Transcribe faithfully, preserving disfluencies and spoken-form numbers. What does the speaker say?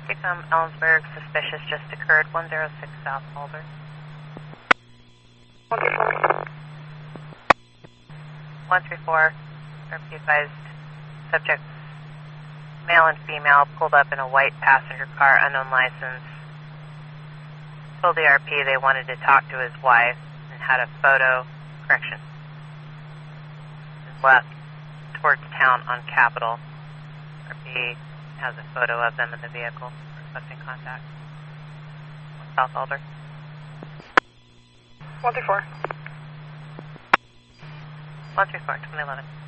Become Ellensburg, suspicious just occurred, one zero six South Boulder. one three four, R P advised, subjects, male and female, pulled up in a white passenger car, unknown license. Told the R P they wanted to talk to his wife and had a photo, correction, and left towards town on Capitol. R P has a photo of them in the vehicle, requesting contact. South Alder. one three four. one three four, twenty eleven.